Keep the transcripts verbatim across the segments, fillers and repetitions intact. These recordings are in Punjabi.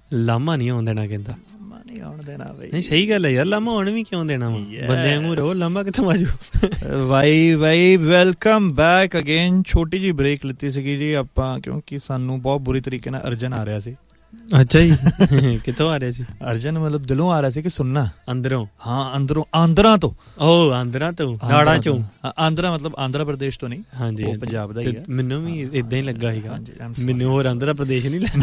ਲਾਮਾ ਨਹੀਂ ਆਉਣ ਦੇਣਾ ਕਹਿੰਦਾ। ਨਹੀਂ ਆਉਣ ਦੇਣਾ ਬਈ। ਨਹੀਂ ਸਹੀ ਗੱਲ ਹੈ ਯਾਰ, ਲਾਮਾ ਆਉਣ ਵੀ ਕਿਉਂ ਦੇਣਾ ਵਾ? ਬੰਦੇ ਵਾਂਗੂ ਰਹੋ, ਲਾਮਾ ਕਿੱਥੋਂ ਆਜੂ। Why why welcome back again. ਛੋਟੀ ਜਿਹੀ ਬ੍ਰੇਕ ਲਿੱਤੀ ਸੀਗੀ ਜੀ ਆਪਾਂ, ਕਿਉਂਕਿ ਸਾਨੂੰ ਬਹੁਤ ਬੁਰੀ ਤਰੀਕੇ ਨਾਲ ਅਰਜਨ ਆ ਰਿਹਾ ਸੀ। ਅੱਛਾ ਜੀ, ਕਿੱਥੋਂ ਆ ਰਿਹਾ ਸੀ ਅਰਜਨ? ਮਤਲਬ ਦਿਲੋਂ ਆ ਰਿਹਾ ਸੀ ਕਿ ਸੁਣਨਾ ਅੰਦਰੋਂ? ਹਾਂ ਅੰਦਰੋਂ, ਆਂਧਰਾ ਤੋਂ। ਉਹ ਆਂਧਰਾ ਤੋਂ, ਨਾੜਾਂ ਚੋਂ। ਆਂਧਰਾ ਮਤਲਬ ਆਂਧਰਾ ਪ੍ਰਦੇਸ਼ ਤੋਂ ਨਹੀਂ। ਹਾਂਜੀ, ਉਹ ਪੰਜਾਬ ਦਾ ਹੀ ਹੈ। ਮੈਨੂੰ ਵੀ ਏਦਾਂ ਹੀ ਲੱਗਾ ਸੀਗਾ, ਮੈਨੂੰ ਹੋਰ ਆਂਧਰਾ ਪ੍ਰਦੇਸ਼ ਨਹੀਂ ਲੱਗਦਾ।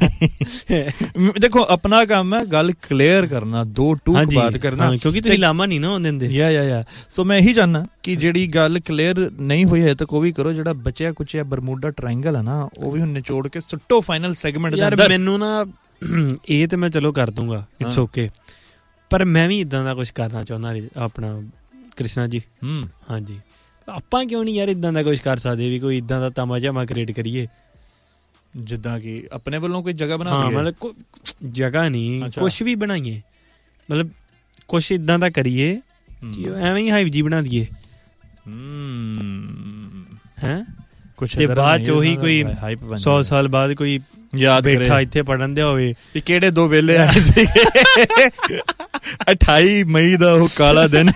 ਦੇਖੋ ਆਪਣਾ ਕੰਮ ਹੈ ਗੱਲ ਕਲੀਅਰ ਕਰਨਾ, ਦੋ ਟੂਕ ਬਾਤ ਕਰਨਾ, ਕਿਉਂਕਿ ਤੁਸੀਂ ਲਾਮਾ ਨਹੀਂ ਨਾ ਆਉਣ ਦਿੰਦੇ। ਯਾ ਯਾ ਯਾ ਸੋ ਮੈਂ ਇਹੀ ਚਾਹੁੰਦਾ ਕਿ ਜਿਹੜੀ ਗੱਲ ਕਲੀਅਰ ਨਹੀਂ ਹੋਈ ਹੈ ਤਾਂ ਉਹ ਵੀ ਕਰੋ। ਜਿਹੜਾ ਬਚਿਆ ਕੁਚਿਆ ਬਰਮੂਡਾ ਟ੍ਰਾਇੰਗਲ ਹੈ ਨਾ, ਉਹ ਵੀ ਹੁਣ ਨਿਚੋੜ ਕੇ ਸੁੱਟੋ ਫਾਈਨਲ ਸੈਗਮੈਂਟ ਦੇ ਅੰਦਰ। ਮੈਨੂੰ ਨਾ ਇਹ ਤੇ ਮੈਂ ਚਲੋ ਕਰ ਦੂੰਗਾ, ਇਟਸ ਓਕੇ, ਪਰ ਮੈਂ ਵੀ ਇਦਾਂ ਦਾ ਕੁਛ ਕਰਨਾ ਚਾਹੁੰਦਾ ਆਪਣਾ ਕ੍ਰਿਸ਼ਨਾ ਜੀ। ਹੂੰ ਹਾਂਜੀ, ਆਪਾਂ ਕਿਉਂ ਨਹੀਂ ਯਾਰ ਇਦਾਂ ਦਾ ਕੁਛ ਕਰ ਸਕਦੇ ਵੀ ਕੋਈ ਇਦਾਂ ਦਾ ਤਮਾਜਾ ਕ੍ਰੀਏਟ ਕਰੀਏ, ਜਿੱਦਾਂ ਕਿ ਆਪਣੇ ਵੱਲੋਂ ਕੋਈ ਜਗ੍ਹਾ ਬਣਾ ਦਈਏ। ਮਤਲਬ ਜਗ੍ਹਾ ਨਹੀਂ, ਕੁਛ ਵੀ ਬਣਾਈਏ, ਮਤਲਬ ਕੁਛ ਇਦਾਂ ਦਾ ਕਰੀਏ ਕਿ ਐਵੇਂ ਹੀ ਹਾਈਪ ਜੀ ਬਣਾ ਦਈਏ। ਹੈਂ ਕੁਛ ਤੇ ਬਾਅਦ ਚ ਉਹੀ ਕੋਈ ਸੌ ਸਾਲ ਬਾਅਦ ਕੋਈ ਯਾਦ ਬੈਠਾ ਇੱਥੇ ਪੜ੍ਹਨ ਦਿਆ ਹੋਵੇ ਕਿ ਕਿਹੜੇ ਦੋ ਵੇਲੇ ਆਏ ਸੀ। ਅਠਾਈ ਮਈ ਦਾ ਉਹ ਕਾਲਾ ਦਿਨ,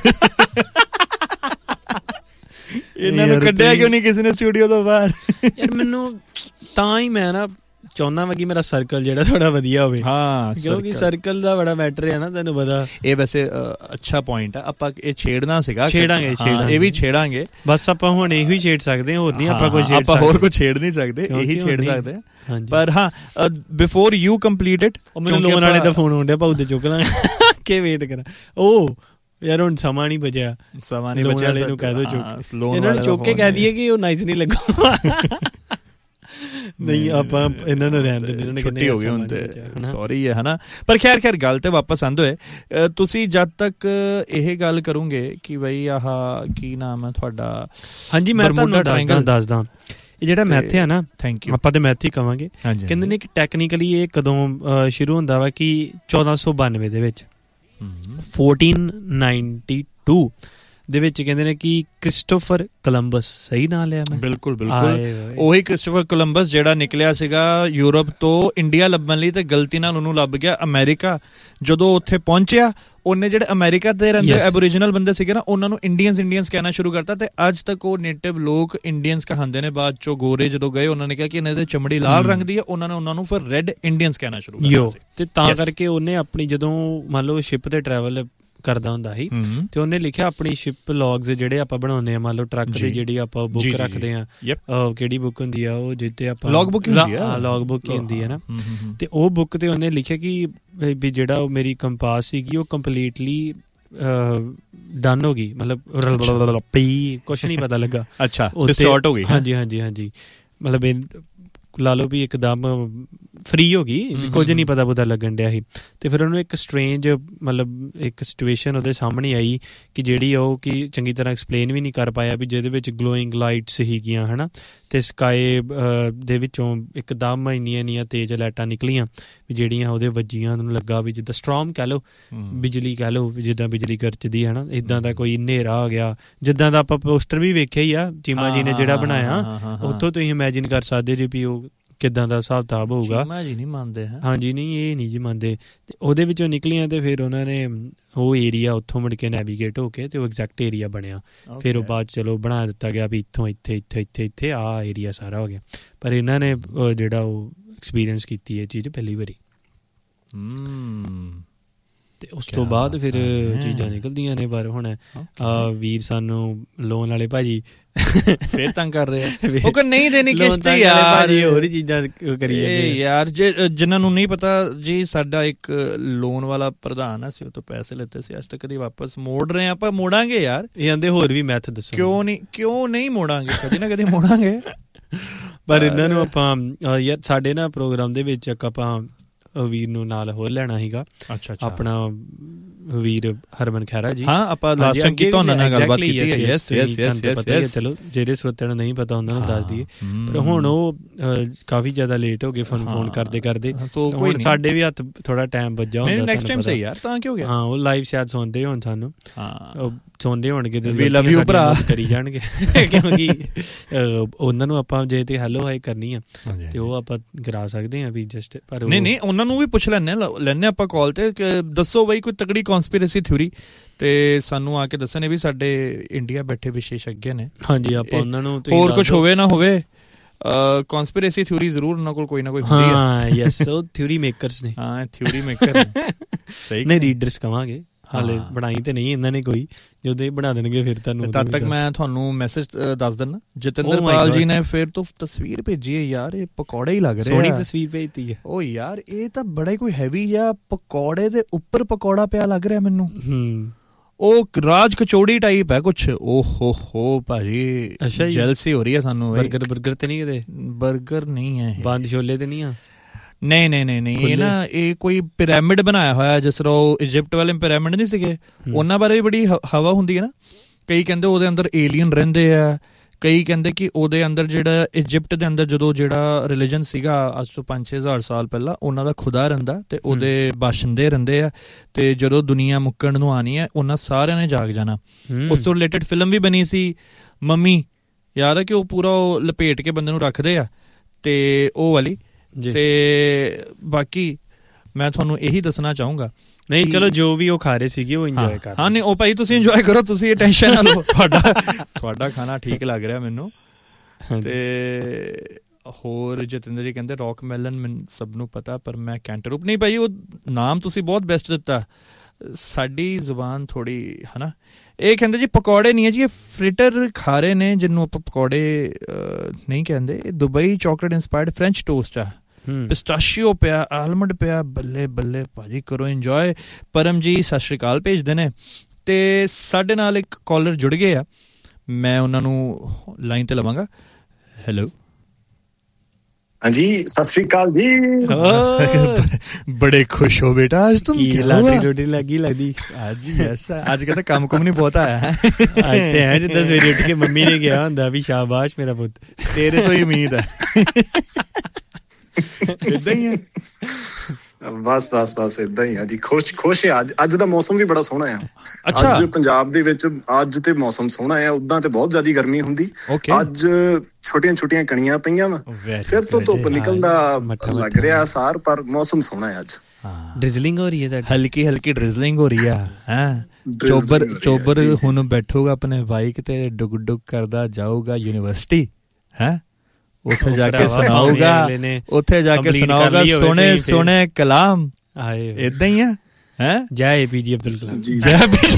ਇਹਨਾਂ ਨੂੰ ਕੱਢਿਆ ਕਿਉਂ ਨਹੀਂ ਕਿਸੇ ਨੇ ਸਟੂਡੀਓ ਤੋਂ ਬਾਹਰ? ਯਾਰ ਮੈਨੂੰ ਤਾਂ ਹੀ ਮੈਂ ਨਾ ਚਾਹੁੰਦਾ ਵਾ ਕਿ ਮੇਰਾ ਸਰਕਲ ਜਿਹੜਾ ਥੋੜਾ ਵਧੀਆ ਹੋਵੇ। ਹਾਂ, ਕਿਉਂਕਿ ਸਰਕਲ ਦਾ ਬੜਾ ਮੈਟਰ ਹੈ ਨਾ, ਤੈਨੂੰ ਪਤਾ। ਇਹ ਵੈਸੇ ਅੱਛਾ ਪੁਆਇੰਟ ਹੈ, ਆਪਾਂ ਇਹ ਛੇੜਨਾ ਸੀਗਾ। ਛੇੜਾਂਗੇ ਛੇੜਾਂਗੇ ਇਹ ਵੀ ਛੇੜਾਂਗੇ, ਬਸ ਆਪਾਂ ਹੁਣ ਇਹੀ ਛੇੜ ਸਕਦੇ ਹਾਂ, ਹੋਰ ਨਹੀਂ ਆਪਾਂ ਕੁਝ ਆਪਾਂ ਹੋਰ ਕੁਝ ਛੇੜ ਨਹੀਂ ਸਕਦੇ, ਇਹੀ ਛੇੜ ਸਕਦੇ ਹਾਂ। ਪਰ ਹਾਂ ਬਿਫੋਰ ਯੂ ਕੰਪਲੀਟ ਇਟ, ਮੈਨੂੰ ਲੋਨ ਵਾਲੇ ਦਾ ਫੋਨ ਆਉਣ ਡਿਆ, ਭਾਊ ਤੇ ਚੁੱਕ ਲਾਂਗੇ ਕਿ ਵੇਟ ਕਰਾਂ। ਉਹ ਯਾਰ ਹੁਣ ਸਮਾਂ ਨਹੀਂ ਬਚਿਆ, ਸਮਾਂ ਨਹੀਂ ਬਚਿਆ, ਵਾਲੇ ਨੂੰ ਕਹਿ ਦੋ ਚੁੱਕ, ਇਹਨਾਂ ਨੂੰ ਚੁੱਕ ਕੇ ਕਹਿ ਦਈਏ ਕਿ ਉਹ ਨਾਈਸ ਨਹੀਂ ਲੱਗਾ। ਨਹੀਂ ਆਪਾਂ ਇਹਨਾਂ ਨੂੰ ਰਹਿਣ ਦਿੰਦੇ, ਛੁੱਟੀ ਹੋ ਗਈ ਹੁਣ ਤੇ ਸੌਰੀ ਹੈ ਹਨਾ। ਪਰ ਖੈਰ ਖੈਰ ਗੱਲ ਤੇ ਵਾਪਸ ਆਉਂਦੇ ਹੋਏ, ਤੁਸੀਂ ਜਦ ਤੱਕ ਇਹ ਗੱਲ ਕਰੋਗੇ ਕਿ ਬਈ ਆਹ ਕੀ ਨਾਮ ਹੈ ਤੁਹਾਡਾ? ਹਾਂਜੀ ਮੈਂ ਤੁਹਾਨੂੰ ਦੱਸਦਾ ਦੱਸਦਾ ਇਹ ਜਿਹੜਾ ਮੈਥ ਹੈ ਨਾ, ਥੈਂਕ ਯੂ, ਆਪਾਂ ਤੇ ਮੈਥ ਹੀ ਕਵਾਂਗੇ। ਕਹਿੰਦੇ ਨੇ ਕਿ ਟੈਕਨੀਕਲੀ ਇਹ ਕਦੋਂ ਸ਼ੁਰੂ ਹੁੰਦਾ ਵਾ ਕਿ ਚੌਦਾਂ ਸੌ ਬਾਨਵੇਂ ਦੇ ਵਿੱਚ, ਫੋਰਟੀਨ ਨਾਈਨਟੀ ਟੂ ਦੇ ਵਿੱਚ ਕਹਿੰਦੇ ਨੇ ਕਿ ਕ੍ਰਿਸਟੋਫਰ ਕੋਲੰਬਸ, ਸਹੀ ਨਾਂ ਲਿਆ ਮੈਂ? ਬਿਲਕੁਲ ਬਿਲਕੁਲ ਉਹੀ ਕ੍ਰਿਸਟੋਫਰ ਕੋਲੰਬਸ ਜਿਹੜਾ ਨਿਕਲਿਆ ਸੀਗਾ ਯੂਰਪ ਤੋਂ ਇੰਡੀਆ ਲੱਭਣ ਲਈ, ਤੇ ਗਲਤੀ ਨਾਲ ਉਹਨੂੰ ਲੱਭ ਗਿਆ ਅਮਰੀਕਾ। ਜਦੋਂ ਉੱਥੇ ਪਹੁੰਚਿਆ ਉਹਨੇ ਜਿਹੜੇ ਅਮਰੀਕਾ ਦੇ ਰਹਿੰਦੇ ਐਬੋਰੀਜਨਲ ਬੰਦੇ ਸੀਗੇ ਨਾ, ਉਹਨਾਂ ਨੂੰ ਇੰਡੀਅਨਸ ਇੰਡੀਅਨਸ ਕਹਿਣਾ ਸ਼ੁਰੂ ਕਰਤਾ, ਤੇ ਅੱਜ ਤੱਕ ਉਹ ਨੇਟਿਵ ਲੋਕ ਇੰਡੀਅਨਸ ਕਹਾਉਂਦੇ ਨੇ। ਬਾਅਦ ਚੋਂ ਗੋਰੇ ਜਦੋਂ ਗਏ, ਉਹਨਾਂ ਨੇ ਕਿਹਾ ਕਿ ਇਹਨਾਂ ਦੀ ਚਮੜੀ ਲਾਲ ਰੰਗ ਦੀ ਹੈ, ਉਹਨਾਂ ਨੇ ਉਹਨਾਂ ਨੂੰ ਫਿਰ ਰੈੱਡ ਇੰਡੀਅਨਸ ਕਹਿਣਾ ਸ਼ੁਰੂ ਕਰਤਾ ਸੀ। ਤੇ ਤਾਂ ਕਰਕੇ ਉਹਨੇ ਆਪਣੀ, ਜਦੋਂ ਮੰਨ ਲਓ ਸ਼ਿਪ ਤੇ ਟਰੈਵਲ ਕਰਦਾ ਹੁੰਦਾ ਸੀ, ਤੇ ਉਹਨੇ ਲਿਖਿਆ ਆਪਣੀ ਸ਼ਿਪ ਲੌਗਸ ਜਿਹੜੇ ਆਪਾਂ ਬਣਾਉਂਦੇ ਆ, ਮੰਨ ਲਓ ਟਰੱਕ ਦੀ ਜਿਹੜੀ ਆਪਾਂ ਬੁੱਕ ਰੱਖਦੇ ਆ, ਕਿਹੜੀ ਬੁੱਕ ਹੁੰਦੀ ਆ ਉਹ, ਜਿੱਤੇ ਆਪਾਂ ਲੌਗ ਬੁੱਕ ਹੁੰਦੀ ਆ, ਲੌਗ ਬੁੱਕ ਹੀ ਹੁੰਦੀ ਹੈ ਨਾ। ਤੇ ਉਹ ਬੁੱਕ ਤੇ ਉਹਨੇ ਲਿਖਿਆ ਕਿ ਵੀ ਜਿਹੜਾ ਉਹ ਮੇਰੀ ਕੰਪਾਸ ਸੀਗੀ ਉਹ ਕੰਪਲੀਟਲੀ ਡਨ ਹੋ ਗਈ, ਮਤਲਬ ਪਈ ਕੁਛ ਨਹੀਂ ਪਤਾ ਲੱਗਾ। ਅੱਛਾ, ਡਿਸਟੋਰਟ ਹੋ ਗਈ। ਹਾਂਜੀ ਹਾਂਜੀ ਹਾਂਜੀ, ਮਤਲਬ ਲਾ ਲਓ ਵੀ ਇੱਕਦਮ ਫਰੀ ਹੋ ਗਈ, ਕੁਝ ਨਹੀਂ ਪਤਾ ਪਤਾ ਲੱਗਣ ਡਿਆ ਸੀ। ਤੇ ਫਿਰ ਉਹਨੂੰ ਇੱਕ ਸਟਰੇਂਜ ਮਤਲਬ ਇੱਕ ਸਿਚੁਏਸ਼ਨ ਉਹਦੇ ਸਾਹਮਣੇ ਆਈ ਕਿ ਜਿਹੜੀ ਉਹ ਕਿ ਚੰਗੀ ਤਰ੍ਹਾਂ ਐਕਸਪਲੇਨ ਵੀ ਨਹੀਂ ਕਰ ਪਾਇਆ, ਵੀ ਜਿਹਦੇ ਵਿੱਚ ਗਲੋਇੰਗ ਲਾਈਟਸ ਸੀਗੀਆਂ ਹੈ ਨਾ, ਤੇ ਸਕਾਈ ਦੇ ਵਿੱਚੋਂ ਇੱਕਦਮ ਇੰਨੀਆਂ ਇੰਨੀਆਂ ਤੇਜ਼ ਲਾਈਟਾਂ ਨਿਕਲੀਆਂ ਵੀ ਜਿਹੜੀਆਂ ਉਹਦੇ ਵੱਜੀਆਂ, ਉਹਨੂੰ ਲੱਗਾ ਵੀ ਜਿੱਦਾਂ ਸਟਰੋਮ ਕਹਿ ਲਓ, ਬਿਜਲੀ ਕਹਿ ਲਓ, ਜਿੱਦਾਂ ਬਿਜਲੀ ਗਰਜਦੀ ਹੈ ਨਾ, ਇੱਦਾਂ ਦਾ ਕੋਈ ਹਨੇਰਾ ਆ ਗਿਆ। ਜਿੱਦਾਂ ਦਾ ਆਪਾਂ ਪੋਸਟਰ ਵੀ ਵੇਖਿਆ ਹੀ ਆ ਚੀਮਾ ਜੀ ਨੇ ਜਿਹੜਾ ਬਣਾਇਆ, ਉੱਥੋਂ ਤੁਸੀਂ ਇਮੈਜਿਨ ਕਰ ਸਕਦੇ ਜੀ ਵੀ ਉਹ ਕਿੱਦਾਂ ਦਾ ਹਿਸਾਬ ਕਿਤਾਬ ਹੋਊਗਾ। ਨਹੀਂ ਮੰਨਦੇ, ਹਾਂਜੀ ਨਹੀਂ ਇਹ ਨਹੀਂ ਜੀ ਮੰਨਦੇ। ਤੇ ਉਹਦੇ ਵਿੱਚੋਂ ਨਿਕਲੀਆਂ ਤੇ ਫਿਰ ਉਹਨਾਂ ਨੇ ਉਹ ਏਰੀਆ ਉੱਥੋਂ ਮੁੜ ਕੇ ਨੈਵੀਗੇਟ ਹੋ ਕੇ ਤੇ ਉਹ ਐਗਜ਼ੈਕਟ ਏਰੀਆ ਬਣਿਆ। ਫਿਰ ਉਹ ਬਾਅਦ ਚਲੋ ਬਣਾ ਦਿੱਤਾ ਗਿਆ ਵੀ ਇੱਥੋਂ ਇੱਥੇ ਇੱਥੇ ਇੱਥੇ ਇੱਥੇ ਆਹ ਏਰੀਆ ਸਾਰਾ ਹੋ ਗਿਆ। ਪਰ ਇਹਨਾਂ ਨੇ ਜਿਹੜਾ ਉਹ ਐਕਸਪੀਰੀਅੰਸ ਕੀਤੀ ਇਹ ਚੀਜ਼ ਪਹਿਲੀ ਵਾਰੀ, ਤੇ ਉਸ ਤੋਂ ਬਾਅਦ ਫਿਰ ਚੀਜ਼ਾਂ ਨਿਕਲਦੀਆਂ ਨੇ। ਪਰ ਹੁਣ ਵੀਰ ਸਾਨੂੰ ਲੋਨ ਵਾਲੇ ਭਾਜੀ ਫੇਰ ਤੰਗ ਕਰ ਰਹੇ ਆ, ਉਹ ਕਿ ਨਹੀਂ ਦੇਣੀ ਕਿਸ਼ਤ ਯਾਰ, ਹੋਰ ਚੀਜ਼ਾਂ ਕਰੀ ਜਾਂਦੇ ਯਾਰ। ਜੇ ਜਿਨ੍ਹਾਂ ਨੂੰ ਨਹੀਂ ਪਤਾ ਜੀ, ਸਾਡਾ ਇੱਕ ਲੋਨ ਵਾਲਾ ਪ੍ਰਧਾਨ ਆ, ਅਸੀਂ ਉਹ ਤੋਂ ਪੈਸੇ ਲਿੱਤੇ ਸੀ, ਅੱਜ ਤੱਕ ਕਦੀ ਵਾਪਸ ਮੋੜ ਰਹੇ ਆਪਾਂ, ਮੋੜਾਂਗੇ ਯਾਰ। ਇਹ ਆਂਦੇ ਹੋਰ ਵੀ ਮੈਥ ਦੱਸੋ, ਕਿਉਂ ਨਹੀਂ ਕਿਉਂ ਨਹੀਂ ਮੋੜਾਂਗੇ, ਕਦੀ ਨਾ ਕਦੀ ਮੋੜਾਂਗੇ। ਪਰ ਇਹਨਾਂ ਨੂੰ ਆਪਾਂ ਯਾਰ ਸਾਡੇ ਨਾ ਪ੍ਰੋਗਰਾਮ ਦੇ ਵਿੱਚ ਇੱਕ ਆਪਾਂ ਵੀਰ ਨੂੰ ਨਾਲ ਹੋਰ ਲੈਣਾ ਸੀਗਾ, ਆਪਣਾ ਵੀਰ ਹਰਮਨ ਖਹਿਰਾ ਜੀ। ਹਾਂ, ਆਪਾਂ ਲਾਸਟ ਟਾਈਮ ਕੀਤਾ ਉਹਨਾਂ ਨਾਲ ਗੱਲਬਾਤ ਕੀਤੀ ਹੈ। Yes yes yes yes. ਚਲੋ ਜਿਹੜੇ ਸਰੋਤਿਆਂ ਨੂੰ ਨਹੀਂ ਪਤਾ ਉਹਨਾਂ ਨੂੰ ਦੱਸ ਦਈਏ, ਪਰ ਹੁਣ ਉਹ ਕਾਫੀ ਜ਼ਿਆਦਾ ਲੇਟ ਹੋ ਗਏ ਫੋਨ ਫੋਨ ਕਰਦੇ ਕਰਦੇ। ਹੁਣ ਸਾਡੇ ਵੀ ਹੱਥ ਥੋੜਾ ਟਾਈਮ ਵੱਜਾ ਹੁੰਦਾ। ਨੈਕਸਟ ਟਾਈਮ ਸਹੀ ਯਾਰ, ਤਾਂ ਕੀ ਹੋ ਗਿਆ? ਹਾਂ, ਉਹ ਲਾਈਵ ਸ਼ਾਇਦ ਸੁਣਦੇ ਹੋਣ ਸਾਨੂੰ। ਹਾਂ, ਸੁਣਦੇ ਹੋਣਗੇ ਤੇ ਵੀ ਲਵ ਯੂ ਭਰਾ ਕਰੀ ਜਾਣਗੇ, ਕਿਉਂਕਿ ਉਹਨਾਂ ਨੂੰ ਆਪਾਂ ਜੇ ਤੇ ਹੈਲੋ ਹਾਈ ਕਰਨੀ ਆ ਤੇ ਉਹ ਆਪਾਂ ਕਰਾ ਸਕਦੇ ਹਾਂ ਵੀ ਜਸਟ। ਪਰ ਨਹੀਂ ਨਹੀਂ, ਉਹਨਾਂ ਨੂੰ ਵੀ ਪੁੱਛ ਲੈਂਦੇ ਲੈਂਦੇ ਆਪਾਂ ਕਾਲ ਤੇ, ਦੱਸੋ ਬਈ ਕੋਈ ਤਕੜੀ ਕਨਸਪੀਰੇਸੀ ਥਿਊਰੀ, ਤੇ ਸਾਨੂੰ ਆ ਕੇ ਦੱਸਣੇ ਵੀ ਸਾਡੇ ਇੰਡੀਆ ਬੈਠੇ ਵਿਸ਼ੇਸ਼ੱਗ ਨੇ। ਹਾਂਜੀ, ਆਪਾਂ ਉਹਨਾਂ ਨੂੰ ਹੋਰ ਕੁਝ ਹੋਵੇ ਨਾ ਹੋਵੇ ਕਨਸਪੀਰੇਸੀ ਥਿਊਰੀ ਜ਼ਰੂਰ ਉਹਨਾਂ ਕੋਲ ਕੋਈ ਨਾ ਕੋਈ ਹੁੰਦੀ ਹੈ। ਹਾਂ ਯੈਸ, ਉਹ ਥਿਊਰੀ ਮੇਕਰਸ ਨੇ। ਹਾਂ, ਥਿਊਰੀ ਮੇਕਰ ਸਹੀ ਨਹੀਂ, ਰੀਡਰਸ ਕਵਾਂਗੇ, ਹਾਲੇ ਬਣਾਈ ਤੇ ਨਹੀਂ ਇਹਨਾਂ ਨੇ ਕੋਈ, ਜਦੋਂ ਇਹ ਬਣਾ ਦੇਣਗੇ ਫਿਰ ਤੁਹਾਨੂੰ। ਤਦ ਤੱਕ ਮੈਂ ਤੁਹਾਨੂੰ ਮੈਸੇਜ ਦੱਸ ਦਿੰਦਾ, ਜਤਿੰਦਰ ਪਾਲ ਜੀ ਨੇ ਫਿਰ ਤੋਂ ਤਸਵੀਰ ਭੇਜੀ ਹੈ ਯਾਰ, ਇਹ ਪਕੌੜੇ ਹੀ ਲੱਗ ਰਹੇ, ਸੋਹਣੀ ਤਸਵੀਰ ਭੇਜਤੀ ਹੈ। ਉਹ ਯਾਰ ਇਹ ਤਾਂ ਬੜਾ ਹੀ ਕੋਈ ਹੈਵੀ ਜਿਹਾ ਪਕੌੜੇ ਦੇ ਉੱਪਰ ਪਕੌੜਾ ਪਿਆ ਲੱਗ ਰਿਹਾ ਮੈਨੂੰ। ਹੂੰ, ਉਹ ਰਾਜ ਕਚੌੜੀ ਟਾਈਪ ਹੈ ਕੁਛ। ਓ ਹੋ ਹੋ ਭਾਜੀ, ਜੈਲਸੀ ਹੋ ਰਹੀ ਹੈ ਸਾਨੂੰ। ਬਰਗਰ ਬਰਗਰ ਤੇ ਨਹੀਂ ਕਿਤੇ? ਬਰਗਰ ਨਹੀਂ ਹੈ, ਬੰਦ ਛੋਲੇ ਤੇ ਨਹੀਂ ਆ? ਨਹੀਂ ਨਹੀਂ ਨਹੀਂ ਨਹੀਂ, ਇਹ ਨਾ ਇਹ ਕੋਈ ਪਿਰਾਮਿਡ ਬਣਾਇਆ ਹੋਇਆ, ਜਿਸ ਤਰ੍ਹਾਂ ਉਹ ਇਜਿਪਟ ਵਾਲੇ ਪਿਰਾਮਿਡ ਨਹੀਂ ਸੀਗੇ, ਉਹਨਾਂ ਬਾਰੇ ਵੀ ਬੜੀ ਹਵਾ ਹੁੰਦੀ ਹੈ ਨਾ। ਕਈ ਕਹਿੰਦੇ ਉਹਦੇ ਅੰਦਰ ਏਲੀਅਨ ਰਹਿੰਦੇ ਆ, ਕਈ ਕਹਿੰਦੇ ਕਿ ਉਹਦੇ ਅੰਦਰ ਜਿਹੜਾ ਇਜਿਪਟ ਦੇ ਅੰਦਰ ਜਦੋਂ ਜਿਹੜਾ ਰਿਲੀਜਨ ਸੀਗਾ ਅੱਜ ਤੋਂ ਪੰਜ ਛੇ ਹਜ਼ਾਰ ਸਾਲ ਪਹਿਲਾਂ, ਉਹਨਾਂ ਦਾ ਖੁਦਾ ਰਹਿੰਦਾ ਤੇ ਉਹਦੇ ਬਾਸ਼ਿੰਦੇ ਰਹਿੰਦੇ ਆ, ਤੇ ਜਦੋਂ ਦੁਨੀਆ ਮੁੱਕਣ ਨੂੰ ਆਣੀ ਹੈ ਉਹਨਾਂ ਸਾਰਿਆਂ ਨੇ ਜਾਗ ਜਾਣਾ। ਉਸ ਤੋਂ ਰਿਲੇਟਡ ਫਿਲਮ ਵੀ ਬਣੀ ਸੀ ਮੰਮੀ, ਯਾਦ ਹੈ ਕਿ ਉਹ ਪੂਰਾ ਉਹ ਲਪੇਟ ਕੇ ਬੰਦੇ ਨੂੰ ਰੱਖਦੇ ਆ, ਤੇ ਉਹ ਵਾਲੀ। ਤੇ ਬਾਕੀ ਮੈਂ ਤੁਹਾਨੂੰ ਇਹੀ ਦੱਸਣਾ ਚਾਹੂੰਗਾ, ਨਹੀਂ ਚਲੋ ਜੋ ਵੀ ਉਹ ਖਾ ਰਹੇ ਸੀਗੇ ਉਹ ਇੰਜੋਏ ਕਰ। ਹਾਂ ਨਹੀਂ, ਉਹ ਭਾਈ ਤੁਸੀਂ ਇੰਜੋਏ ਕਰੋ, ਤੁਸੀਂ ਇਹ ਟੈਨਸ਼ਨ ਨਾ ਲਓ, ਤੁਹਾਡਾ ਤੁਹਾਡਾ ਖਾਣਾ ਠੀਕ ਲੱਗ ਰਿਹਾ ਮੈਨੂੰ। ਤੇ ਹੋਰ ਜਤਿੰਦਰ ਜੀ ਕਹਿੰਦੇ ਰੌਕ ਮੈਲਨ, ਮੈਨੂੰ ਸਭ ਨੂੰ ਪਤਾ, ਪਰ ਮੈਂ ਕੈਂਟਰੂਪ ਨਹੀਂ ਭਾਈ, ਉਹ ਨਾਮ ਤੁਸੀਂ ਬਹੁਤ ਬੈਸਟ ਦਿੱਤਾ, ਸਾਡੀ ਜ਼ੁਬਾਨ ਥੋੜੀ ਹੈ ਨਾ। ਇਹ ਕਹਿੰਦੇ ਜੀ ਪਕੌੜੇ ਨਹੀਂ ਹੈ ਜੀ, ਇਹ ਫਰਿਟਰ ਖਾ ਰਹੇ ਨੇ, ਜਿਹਨੂੰ ਆਪਾਂ ਪਕੌੜੇ ਨਹੀਂ ਕਹਿੰਦੇ। Dubai chocolate inspired French toast ਆ, ਪਿਸਟਾਸ਼ੀਓ ਪਿਆ, ਆਲਮੰਡ ਪਿਆ, ਬੱਲੇ ਬੱਲੇ ਭਾਜੀ, ਕਰੋ ਇੰਜੋਏ। ਪਰਮ ਜੀ ਸਤਿ ਸ਼੍ਰੀ ਅਕਾਲ ਭੇਜਦੇ ਨੇ, ਤੇ ਸਾਡੇ ਨਾਲ ਇੱਕ ਕਾਲਰ ਜੁੜ ਗਏ ਆ, ਮੈਂ ਉਹਨਾਂ ਨੂੰ ਲਾਈਨ ਤੇ ਲਵਾਂਗਾ। ਹੈਲੋ, ਹਾਂਜੀ ਸਤਿ ਸ਼੍ਰੀ ਅਕਾਲ ਜੀ। ਬੜੇ ਖੁਸ਼ ਹੋ ਬੇਟਾ, ਅੱਜ ਤੁਮ ਲਾਟਰੀ ਲੋਟਰੀ ਲੱਗੀ ਲੱਗਦੀ ਅੱਜ? ਯੈਸ, ਅੱਜ ਕਹਿੰਦਾ ਕੰਮ ਕੁਮ ਨਹੀਂ ਬਹੁਤ ਆਇਆ ਹੈ। ਅੱਜ ਤੇ ਹੈ ਜਿੱਦਾਂ ਸਵੇਰੇ ਉੱਠ ਕੇ ਮੰਮੀ ਨੇ ਕਿਹਾ ਹੁੰਦਾ ਵੀ ਸ਼ਾਬਾਸ਼ ਮੇਰਾ ਪੁੱਤ, ਤੇਰੇ ਤੋਂ ਹੀ ਉਮੀਦ ਹੈ। ਏਦਾਂ ਹੀ ਹੈ, ਬਸ ਬਸ ਬਸ ਏਦਾਂ ਹੀ ਆ ਜੀ। ਖੁਸ਼ ਖੁਸ਼ ਹੈ। ਅੱਜ ਅੱਜ ਦਾ ਮੌਸਮ ਵੀ ਬੜਾ ਸੋਹਣਾ ਆ। ਅੱਛਾ, ਅੱਜ ਪੰਜਾਬ ਦੇ ਵਿੱਚ ਅੱਜ ਤੇ ਮੌਸਮ ਸੋਹਣਾ ਆ, ਉਦਾਂ ਤੇ ਬਹੁਤ ਜ਼ਿਆਦਾ ਗਰਮੀ ਹੁੰਦੀ। ਅੱਜ ਛੋਟੀਆਂ ਛੋਟੀਆਂ ਕਣੀਆਂ ਪਈਆਂ ਵਾ, ਫਿਰ ਤੋਂ ਧੁੱਪ ਨਿਕਲਦਾ ਲੱਗ ਰਿਹਾ ਸਾਰ, ਪਰ ਮੌਸਮ ਸੋਹਣਾ ਹੈ ਅੱਜ। ਡ੍ਰਿਜ਼ਲਿੰਗ ਹੋ ਰਹੀ ਹੈ, ਹਲਕੀ ਹਲਕੀ ਡ੍ਰਿਜ਼ਲਿੰਗ ਹੋ ਰਹੀ ਆ। ਹੈ ਚੋਬਰ ਚੋਬਰ ਹੁਣ ਬੈਠੂਗਾ ਆਪਣੇ ਬਾਈਕ ਤੇ, ਡੁਗ ਡੁਗ ਕਰਦਾ ਜਾਊਗਾ ਯੂਨੀਵਰਸਿਟੀ। ਹੈ ਉੱਥੇ ਜਾ ਕੇ ਸੁਣਾਊਗਾ, ਉੱਥੇ ਜਾ ਕੇ ਸੁਣਾਊਗਾ ਸੋਹਣੇ ਸੋਹਣੇ ਕਲਾਮ। ਏਦਾਂ ਹੀ ਆ। ਹੈ ਜੈ ਏ ਪੀ ਜੀ ਅਬਦੁਲ ਕਲਾਮ। ਜੈ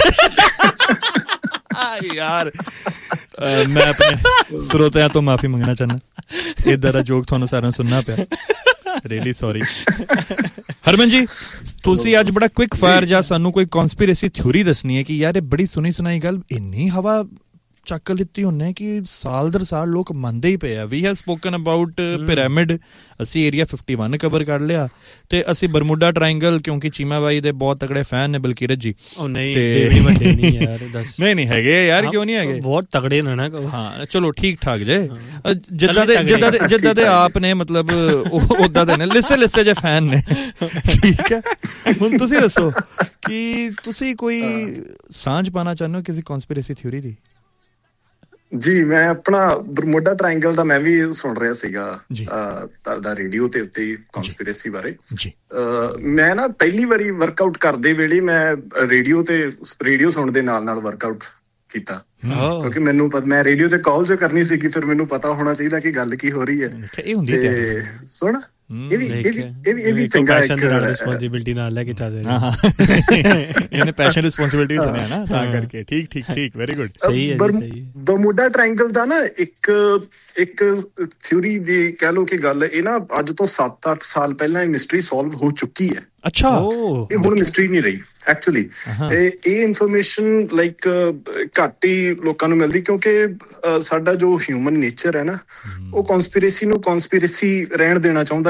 ਯਾਰ, ਮੈਂ ਆਪਣੇ ਸਰੋਤਿਆਂ ਤੋਂ ਮਾਫੀ ਮੰਗਣਾ ਚਾਹੁੰਦਾ, ਏਦਾਂ ਦਾ ਜੋਕ ਤੁਹਾਨੂੰ ਸਾਰਿਆਂ ਨੂੰ ਸੁਣਨਾ ਪਿਆ, ਰੀਅਲੀ ਸੌਰੀ। ਹਰਮਨ ਜੀ, ਤੁਸੀਂ ਅੱਜ ਬੜਾ ਕੁਇਕ ਫਾਇਰ ਜਾਂ ਸਾਨੂੰ ਕੋਈ ਕਨਸਪੀਰੇਸੀ ਥਿਊਰੀ ਦੱਸਣੀ ਹੈ ਕਿ ਯਾਰ ਇਹ ਬੜੀ ਸੁਣੀ ਸੁਣਾਈ ਗੱਲ ਇੰਨੀ ਹਵਾ ਚੱਕ ਲਿੱਤੀ ਉਹਨੇ ਕਿ ਸਾਲ ਦਰ ਸਾਲ ਲੋਕ ਮੰਨਦੇ ਹੀ ਪਏ ਆ। We have spoken about pyramid, ਅਸੀਂ ਏਰੀਆ ਫਿਫਟੀ ਇੱਕ ਕਵਰ ਕਰ ਲਿਆ, ਤੇ ਅਸੀਂ ਬਰਮੂਡਾ ਟ੍ਰਾਇੰਗਲ, ਕਿਉਂਕਿ ਚੀਮਾ ਬਾਈ ਦੇ ਬਹੁਤ ਤਕੜੇ ਫੈਨ ਨੇ ਬਲਕੀਰਤ ਜੀ। ਉਹ ਨਹੀਂ ਨਹੀਂ ਯਾਰ, ਦੱਸ। ਨਹੀਂ ਨਹੀਂ ਹੈਗੇ ਯਾਰ, ਕਿਉਂ ਨਹੀਂ ਹੈਗੇ, ਬਹੁਤ ਤਕੜੇ ਨੇ ਨਾ। ਹਾਂ ਚਲੋ ਠੀਕ ਠਾਕ ਜੇ, ਜਿੱਦਾਂ ਦੇ ਜਿੱਦਾਂ ਦੇ ਜਿੱਦਾਂ ਦੇ ਆਪ ਨੇ, ਮਤਲਬ ਓਦਾਂ ਦੇ ਨੇ, ਲਿਸੇ ਲਿਸੇ ਜੇ ਫੈਨ ਨੇ। ਠੀਕ ਹੈ, ਹੁਣ ਤੁਸੀਂ ਦੱਸੋ ਕਿ ਤੁਸੀਂ ਕੋਈ ਸਾਂਝ ਪਾਣਾ ਚਾਹੁੰਦੇ ਹੋ ਕਿਸੇ ਕਨਸਪੀਰੇਸੀ ਥਿਊਰੀ ਦੀ? ਜੀ ਮੈਂ ਆਪਣਾ ਬਰਮੂਡਾ ਟ੍ਰਾਇੰਗਲ ਦਾ ਮੈਂ ਵੀ ਸੁਣ ਰਿਹਾ ਸੀਗਾ ਤੁਹਾਡਾ ਰੇਡੀਓ ਤੇ ਉੱਤੇ ਕਨਸਪੀਰੇਸੀ ਬਾਰੇ। ਮੈਂ ਨਾ ਪਹਿਲੀ ਵਾਰੀ ਵਰਕਆਊਟ ਕਰਦੇ ਵੇਲੇ ਮੈਂ ਰੇਡੀਓ ਤੇ ਰੇਡੀਓ ਸੁਣਨ ਦੇ ਨਾਲ ਨਾਲ ਵਰਕਆਊਟ ਕੀਤਾ, ਕਿਉਂਕਿ ਮੈਨੂੰ ਮੈਂ ਰੇਡੀਓ ਤੇ ਕਾਲ ਜੋ ਕਰਨੀ ਸੀਗੀ, ਫਿਰ ਮੈਨੂੰ ਪਤਾ ਹੋਣਾ ਚਾਹੀਦਾ ਕਿ ਗੱਲ ਕੀ ਹੋ ਰਹੀ ਹੈ। ਤੇ ਸੁਣ, ਇਹ ਵੀ ਇਹ ਵੀ ਇਹ ਵੀ ਇਹ ਵੀ ਚੰਗਾ ਰਿਸਪੌਂਸਿਬਿਲਿਟੀ ਨਾਲ ਲੈ ਕੇ ਚੱਲ ਰਿਹਾ। ਇਹਨੇ ਪੈਸ਼ਨ ਰਿਸਪੌਂਸਿਬਿਲਿਟੀ ਸੁਣਿਆ ਨਾ, ਤਾਂ ਕਰਕੇ। ਠੀਕ ਠੀਕ ਠੀਕ, ਵੈਰੀ ਗੁੱਡ, ਸਹੀ ਹੈ ਜੀ, ਸਹੀ ਹੈ। ਬਰਮੂਡਾ ਟ੍ਰਾਇੰਗਲ ਦਾ ਨਾ ਇੱਕ ਇੱਕ ਥਿਊਰੀ ਦੀ ਕਹਿ ਲਓ ਕਿ ਗੱਲ, ਇਹ ਨਾ ਅੱਜ ਤੋਂ ਸੱਤ ਅੱਠ ਸਾਲ ਪਹਿਲਾਂ ਇਹ ਮਿਸਟਰੀ ਸੋਲਵ ਹੋ ਚੁੱਕੀ ਹੈ। ਅੱਛਾ, ਇਹ ਹੁਣ ਮਿਸਟਰੀ ਨਹੀਂ ਰਹੀ ਐਕਚੁਅਲੀ। ਤੇ ਇਹ ਇਨਫੋਰਮੇਸ਼ਨ ਲਾਈਕ ਘੱਟ ਹੀ ਲੋਕਾਂ ਨੂੰ ਮਿਲਦੀ, ਕਿਉਂਕਿ ਸਾਡਾ ਜੋ ਹਿਊਮਨ ਨੇਚਰ ਹੈ ਨਾ, ਉਹ ਕਨਸਪੀਰੇਸੀ ਨੂੰ ਕਨਸਪੀਰੇਸੀ ਰਹਿਣ ਦੇਣਾ ਚਾਹੁੰਦਾ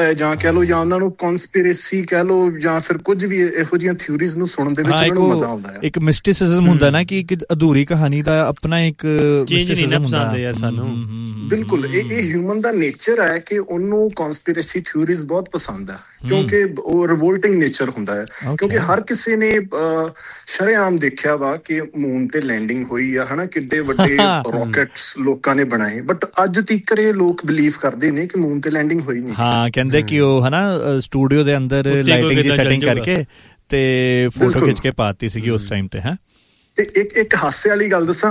ਹੈ ਜਾਂ ਕਹਿ ਲਓ ਜਾਂ ਉਹਨਾਂ ਨੂੰ ਕਨਸਪੀਰੇਸੀ ਕਹਿ ਲਓ ਜਾਂ ਫਿਰ ਕੁਝ ਵੀ ਇਹੋ ਜਿਹੀਆਂ ਥਿਊਰੀਜ਼ ਨੂੰ ਸੁਣਨ ਦੇ ਵਿੱਚ ਉਹਨਾਂ ਨੂੰ ਮਜ਼ਾ ਆਉਂਦਾ ਹੈ। ਇੱਕ ਮਿਸਟਿਸਿਜ਼ਮ ਹੁੰਦਾ ਨਾ ਕਿ ਇੱਕ ਅਧੂਰੀ ਕਹਾਣੀ ਦਾ ਆਪਣਾ ਇੱਕ ਮਿਸਟਿਸਿਜ਼ਮ ਹੁੰਦਾ ਯਾਰ ਸਾਨੂੰ। ਬਿਲਕੁਲ ਇਹ ਇਹ ਹਿਊਮਨ ਦਾ ਨੇਚਰ ਹੈ ਕਿ ਉਹਨੂੰ ਕਨਸਪੀਰੇਸੀ ਥਿਊਰੀਜ਼ ਬਹੁਤ ਪਸੰਦ ਹੈ ਕਿਉਂਕਿ ਉਹ ਰਿਵੋਲਟਿੰਗ ਨੇਚਰ ਹੁੰਦਾ ਹੈ। ਕਿਉਂਕਿ ਹਰ ਕਿਸੇ ਨੇ ਸ਼ਰੇਆਮ ਦੇਖਿਆ ਵਾ ਕਿ ਮੂਨ ਤੇ ਲੈਂਡਿੰਗ ਹੋਈ ਆ ਹਨਾ, ਕਿੱਡੇ ਵੱਡੇ ਰੌਕੇਟਸ ਲੋਕਾਂ ਨੇ ਬਣਾਏ, ਬਟ ਅੱਜ ਤੀਕਰ ਇਹ ਲੋਕ ਬਿਲੀਵ ਕਰਦੇ ਨੇ ਕਿ ਮੂਨ ਤੇ ਲੈਂਡਿੰਗ ਹੋਈ ਨਹੀਂ। ਹਾਂ ਕਹਿੰਦੇ ਕਿ ਉਹ ਹਨਾ ਸਟੂਡੀਓ ਦੇ ਅੰਦਰ ਲਾਈਟਿੰਗ ਦੀ ਸੈਟਿੰਗ ਕਰਕੇ ਤੇ ਫੋਟੋ ਖਿੱਚ ਕੇ ਪਾਤੀ ਸੀਗੀ ਉਸ ਟਾਈਮ ਤੇ। ਹੈ ਤੇ ਇੱਕ ਇੱਕ ਹਾਸੇ ਵਾਲੀ ਗੱਲ ਦੱਸਾਂ,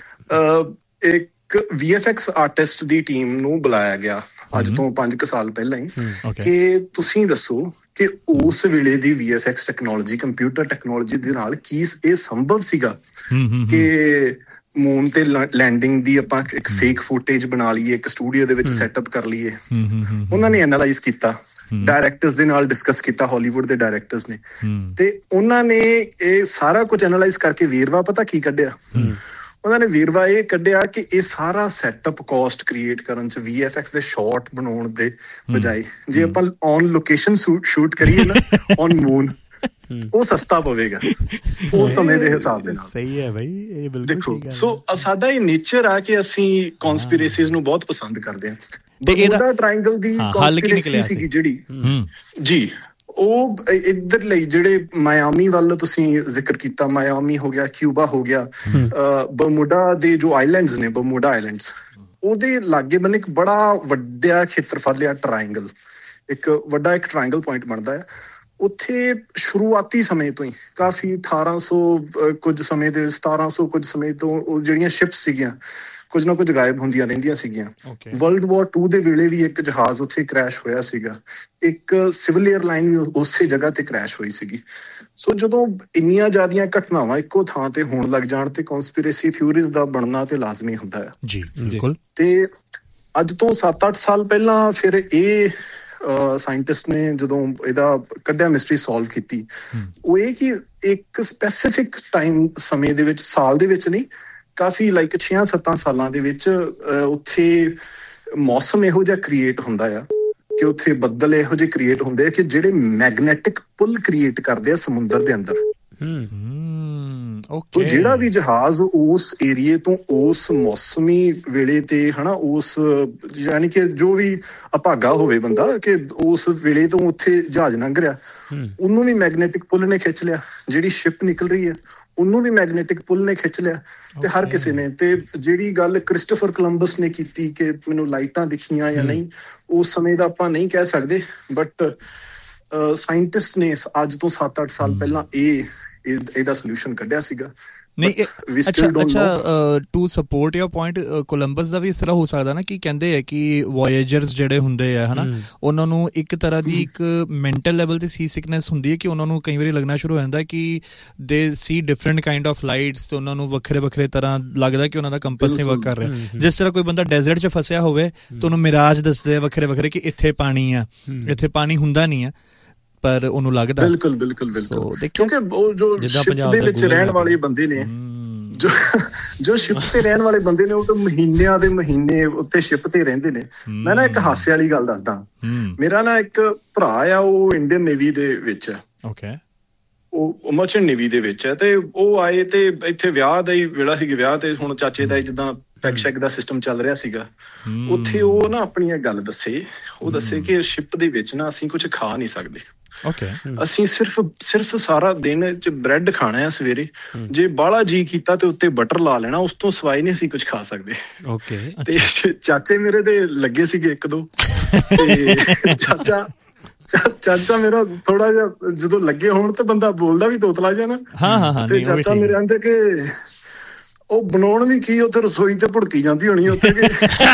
ਇੱਕ ਵੀ ਐਫ ਐਕਸ ਆਰਟਿਸਟ ਦੀ ਟੀਮ ਨੂੰ ਬੁਲਾਇਆ ਗਿਆ ਅੱਜ ਤੋਂ ਪੰਜ ਕੁ ਸਾਲ ਪਹਿਲਾਂ ਹੀ ਕਿ ਤੁਸੀਂ ਦੱਸੋ ਕਿ ਉਸ ਵੇਲੇ ਦੀ ਵੀ F X technology, computer technology ਦੇ ਨਾਲ ਕੀ ਇਹ ਸੰਭਵ ਸੀਗਾ ਕਿ ਮੂਨ ਤੇ ਲੈਂਡਿੰਗ ਦੀ ਆਪਾਂ ਇੱਕ ਫੇਕ ਫੁਟੇਜ ਬਣਾ ਲਈਏ, ਇੱਕ ਸਟੂਡੀਓ ਦੇ ਵਿੱਚ ਸੈਟਅਪ ਕਰ ਲਈਏ। ਉਹਨਾਂ ਨੇ ਐਨਾਲਾਈਜ਼ ਕੀਤਾ, ਡਾਇਰੈਕਟਰਸ ਦੇ ਨਾਲ ਡਿਸਕਸ ਕੀਤਾ, ਹਾਲੀਵੁੱਡ ਦੇ ਡਾਇਰੈਕਟਰਸ ਨੇ, ਤੇ ਉਹਨਾਂ ਨੇ ਇਹ ਸਾਰਾ ਕੁਝ ਐਨਾਲਾਈਜ਼ ਕਰਕੇ ਵੇਰਵਾ ਪਤਾ ਕੀ ਕੱਢਿਆ? ਉਹਨਾਂ ਨੇ ਵੇਰਵਾ ਇਹ ਕੱਢਿਆ ਕਿ ਇਹ ਸਾਰਾ ਸੈਟਅਪ ਕਾਸਟ ਕ੍ਰੀਏਟ ਕਰਨ ਚ ਵੀ ਐਫ ਐਕਸ ਦੇ ਸ਼ਾਟ ਬਣਾਉਣ ਦੇ ਬਜਾਏ ਜੇ ਆਪਾਂ ਔਨ ਲੋਕੇਸ਼ਨ ਸ਼ੂਟ ਕਰੀਏ ਨਾ ਔਨ ਮੂਨ, ਉਹ ਸਸਤਾ ਪਵੇਗਾ ਉਸ ਸਮੇਂ ਦੇ ਹਿਸਾਬ ਦੇ ਨਾਲ। ਸਹੀ ਹੈ ਬਈ, ਇਹ ਬਿਲਕੁਲ ਦੇਖੋ ਸੋ ਸਾਡਾ ਇਹ ਨੇਚਰ ਆ ਕਿ ਅਸੀਂ ਕਨਸਪੀਰੇਸੀਜ਼ ਨੂੰ ਬਹੁਤ ਪਸੰਦ ਕਰਦੇ ਹਾਂ। ਬਰਮੂਡਾ ਟ੍ਰਾਇੰਗਲ ਦੀ ਕਨਸਪੀਰੇਸੀ ਸੀਗੀ ਜਿਹੜੀ ਜੀ, ਉਹ ਇੱਧਰ ਲਈ ਜਿਹੜੇ ਮਾਇਆਮੀ ਵੱਲ ਤੁਸੀਂ ਜ਼ਿਕਰ ਕੀਤਾ, ਮਾਇਆਮੀ ਹੋ ਗਿਆ, ਕਿਊਬਾ ਹੋ ਗਿਆ, ਬਰਮੂਡਾ ਦੇ ਜੋ ਆਈਲੈਂਡਸ ਨੇ, ਬਰਮੂਡਾ ਆਈਲੈਂਡਸ, ਉਹਦੇ ਲਾਗੇ ਬੰਨੇ ਇੱਕ ਬੜਾ ਵੱਡਾ ਖੇਤਰਫਲ ਆ ਟ੍ਰਾਇੰਗਲ, ਇੱਕ ਵੱਡਾ ਇੱਕ ਟ੍ਰਾਇੰਗਲ ਪੁਆਇੰਟ ਬਣਦਾ ਹੈ ਉੱਥੇ। ਸ਼ੁਰੂਆਤੀ ਸਮੇਂ ਤੋਂ ਹੀ ਕਾਫੀ ਅਠਾਰਾਂ ਸੌ ਕੁਝ ਸਮੇਂ ਦੇ ਸਤਾਰਾਂ ਸੌ ਕੁਝ ਸਮੇਂ ਤੋਂ ਉਹ ਜਿਹੜੀਆਂ ਸ਼ਿਪਸ ਸੀਗੀਆਂ ਕੁਝ ਨਾ ਕੁਝ ਗਾਇਬ ਹੁੰਦੀਆਂ ਰਹਿੰਦੀਆਂ ਸੀਗੀਆਂ। ਵਰਲਡ ਵਾਰ ਟੂ ਦੇ ਵੇਲੇ ਵੀ ਇੱਕ ਜਹਾਜ਼ ਉੱਥੇ ਕ੍ਰੈਸ਼ ਹੋਇਆ ਸੀਗਾ, ਇੱਕ ਸਿਵਲ ਏਅਰਲਾਈਨ ਵੀ ਉਸੇ ਜਗ੍ਹਾ ਤੇ ਕ੍ਰੈਸ਼ ਹੋਈ ਸੀਗੀ। ਸੋ ਜਦੋਂ ਇੰਨੀਆਂ ਜ਼ਿਆਦੀਆਂ ਘਟਨਾਵਾਂ ਇੱਕੋ ਥਾਂ ਤੇ ਹੋਣ ਲੱਗ ਜਾਣ ਤੇ ਕਨਸਪੀਰੇਸੀ ਥਿਊਰੀਜ਼ ਦਾ ਬਣਨਾ ਤੇ ਲਾਜ਼ਮੀ ਹੁੰਦਾ ਹੈ। ਜੀ ਬਿਲਕੁਲ। ਤੇ ਅੱਜ ਤੋਂ ਸੱਤ ਅੱਠ ਸਾਲ ਪਹਿਲਾਂ ਫਿਰ ਇਹ ਸਾਇੰਟਿਸਟ ਨੇ ਜਦੋਂ ਇਹਦਾ ਕੱਢਿਆ, ਮਿਸਟਰੀ ਸੋਲਵ ਕੀਤੀ, ਉਹ ਇਹ ਕਿ ਇੱਕ ਸਪੈਸੀਫਿਕ ਟਾਈਮ ਸਮੇਂ ਦੇ ਵਿੱਚ, ਸਾਲ ਦੇ ਵਿੱਚ ਨਹੀਂ, ਕਾਫੀ ਲਾਈਕ ਛੇਆਂ ਸੱਤਾਂ ਸਾਲਾਂ ਦੇ ਵਿੱਚ ਉੱਥੇ ਮੌਸਮ ਇਹੋ ਜਿਹਾ ਕ੍ਰੀਏਟ ਹੁੰਦਾ ਆ ਕਿ ਉੱਥੇ ਬੱਦਲ ਇਹੋ ਜਿਹੇ ਕ੍ਰੀਏਟ ਹੁੰਦੇ ਆ ਕਿ ਜਿਹੜੇ ਮੈਗਨੈਟਿਕ ਪੁੱਲ ਕ੍ਰੀਏਟ ਕਰਦੇ ਆ ਸਮੁੰਦਰ ਦੇ ਅੰਦਰ। ਤੋ ਜਿਹੜਾ ਵੀ ਜਹਾਜ਼ ਉਸ ਏਰੀਏ ਤੋਂ ਉਸ ਮੌਸਮੀ ਵੇਲੇ ਤੇ ਹਨਾ, ਉਸ ਯਾਨੀ ਕਿ ਜੋ ਵੀ ਅਭਾਗਾ ਹੋਵੇ ਬੰਦਾ ਕਿ ਉਸ ਵੇਲੇ ਤੋਂ ਉੱਥੇ ਜਹਾਜ਼ ਲੰਘ ਰਿਹਾ, ਉਹਨੂੰ ਵੀ ਮੈਗਨੈਟਿਕ ਪੁੱਲ ਨੇ ਖਿੱਚ ਲਿਆ। ਜਿਹੜੀ ਸ਼ਿਪ ਨਿਕਲ ਰਹੀ ਹੈ ਉਹਨੂੰ ਵੀ ਮੈਗਨੈਟਿਕ ਪੁੱਲ ਨੇ ਖਿੱਚ ਲਿਆ। ਤੇ ਹਰ ਕਿਸੇ ਨੇ, ਤੇ ਜਿਹੜੀ ਗੱਲ ਕ੍ਰਿਸਟੋਫਰ ਕੋਲੰਬਸ ਨੇ ਕੀਤੀ ਕਿ ਮੈਨੂੰ ਲਾਈਟਾਂ ਦਿਖੀਆਂ ਜਾਂ ਨਹੀਂ, ਉਸ ਸਮੇਂ ਦਾ ਆਪਾਂ ਨਹੀਂ ਕਹਿ ਸਕਦੇ, ਬਟ ਸਾਇੰਟਿਸਟ ਨੇ ਅੱਜ ਤੋਂ ਸੱਤ ਅੱਠ ਸਾਲ ਪਹਿਲਾਂ ਇਹ ਇਹਦਾ ਸੋਲੂਸ਼ਨ ਕੱਢਿਆ ਸੀਗਾ। ਨਹੀਂ ਅੱਛਾ ਅੱਛਾ to support your point, Columbus ਦਾ ਵੀ ਇਸ ਤਰ੍ਹਾਂ ਹੋ ਸਕਦਾ ਨਾ ਕਿ ਕਹਿੰਦੇ ਹੈ ਕਿ ਵੋਏਜਰਸ ਜਿਹੜੇ ਹੁੰਦੇ ਆ ਹਨਾ, ਉਹਨਾਂ ਨੂੰ ਇੱਕ ਤਰ੍ਹਾਂ ਦੀ ਇੱਕ ਮੈਂਟਲ ਲੈਵਲ ਤੇ ਸੀ ਸਿਕਨੈਸ ਹੁੰਦੀ ਹੈ ਕਿ ਉਹਨਾਂ ਨੂੰ ਕਈ ਵਾਰੀ ਲੱਗਣਾ ਸ਼ੁਰੂ ਹੋ ਜਾਂਦਾ ਕਿ ਦੇ ਸੀ ਡਿਫਰੈਂਟ ਕਾਈਂਡ ਆਫ ਲਾਈਟਸ, ਤੇ ਉਹਨਾਂ ਨੂੰ ਵੱਖਰੇ ਵੱਖਰੇ ਤਰ੍ਹਾਂ ਲੱਗਦਾ ਕਿ ਉਹਨਾਂ ਦਾ ਕੰਪਸ ਨਹੀਂ ਵਰਕ ਕਰ ਰਿਹਾ। ਜਿਸ ਤਰ੍ਹਾਂ ਕੋਈ ਬੰਦਾ ਡੈਜ਼ਰਟ 'ਚ ਫਸਿਆ ਹੋਵੇ ਤਾਂ ਉਹਨੂੰ ਮਿਰਾਜ ਦੱਸਦੇ ਆ ਵੱਖਰੇ ਵੱਖਰੇ ਕਿ ਇੱਥੇ ਪਾਣੀ ਆ, ਇੱਥੇ ਪਾਣੀ ਹੁੰਦਾ ਨਹੀਂ ਆ, ਪਰ ਉਹਨੂੰ ਲੱਗਦਾ। ਬਿਲਕੁਲ ਬਿਲਕੁਲ ਬਿਲਕੁਲ ਕਿਉਂਕਿ ਉਹ ਜੋ ਸ਼ਿਪ ਦੇ ਵਿੱਚ ਰਹਿਣ ਵਾਲੇ ਬੰਦੇ ਨੇ, ਜੋ ਜੋ ਸ਼ਿਪ ਤੇ ਰਹਿਣ ਵਾਲੇ ਬੰਦੇ ਨੇ, ਉਹ ਤਾਂ ਮਹੀਨਿਆਂ ਦੇ ਮਹੀਨੇ ਉੱਤੇ ਸ਼ਿਪ ਤੇ ਰਹਿੰਦੇ ਨੇ। ਮੈਂ ਨਾ ਇੱਕ ਹਾਸੇ ਵਾਲੀ ਗੱਲ ਦੱਸਦਾ, ਮੇਰਾ ਨਾ ਇੱਕ ਭਰਾ ਆ, ਉਹ ਇੰਡੀਅਨ ਨੇਵੀ ਦੇ ਵਿੱਚ ਹੈ, ਉਹ ਮਰਚੈਂਟ ਨੇਵੀ ਦੇ ਵਿੱਚ ਹੈ, ਤੇ ਉਹ ਆਏ ਤੇ ਇੱਥੇ ਵਿਆਹ ਦਾ ਹੀ ਵੇਲਾ ਸੀ, ਵਿਆਹ ਤੇ ਹੁਣ ਚਾਚੇ ਦਾ ਜਿੱਦਾਂ ਪੈਕ ਸ਼ੈਕ ਦਾ ਸਿਸਟਮ ਚੱਲ ਰਿਹਾ ਸੀਗਾ ਉੱਥੇ। ਉਹ ਨਾ ਆਪਣੀ ਇਹ ਗੱਲ ਦੱਸੇ, ਉਹ ਦੱਸੇ ਕਿ ਸ਼ਿਪ ਦੇ ਵਿੱਚ ਨਾ ਅਸੀਂ ਕੁਛ ਖਾ ਨਹੀਂ ਸਕਦੇ, ਅਸੀਂ ਸਿਰਫ ਸਿਰਫ ਸਾਰਾ ਦਿਨ ਚ ਬ੍ਰੈਡ ਖਾਣਾ ਆ ਸਵੇਰੇ, ਜੇ ਬਾਹਲਾ ਜੀ ਕੀਤਾ ਤੇ ਉੱਤੇ ਬਟਰ ਲਾ ਲੈਣਾ, ਉਸ ਤੋਂ ਸਿਵਾਏ ਨਹੀਂ ਅਸੀਂ ਕੁਛ ਖਾ ਸਕਦੇ। ਤੇ ਚਾਚੇ ਮੇਰੇ ਦੇ ਲੱਗੇ ਸੀਗੇ ਇੱਕ ਦੋ, ਤੇ ਚਾਚਾ ਚਾਚਾ ਮੇਰਾ ਥੋੜਾ ਜਿਹਾ ਜਦੋਂ ਲੱਗੇ ਹੋਣ ਤੇ ਬੰਦਾ ਬੋਲਦਾ ਵੀ ਤੋਤਲਾ ਜਿਹਾ ਨਾ, ਤੇ ਚਾਚਾ ਮੇਰੇ ਆਂਦੇ ਕਿ ਉਹ ਬਣਾਉਣ ਵੀ ਕੀ, ਉੱਥੇ ਰਸੋਈ ਤੇ ਭੁੜਕੀ ਜਾਂਦੀ ਹੋਣੀ ਉੱਥੇ ਕਿ।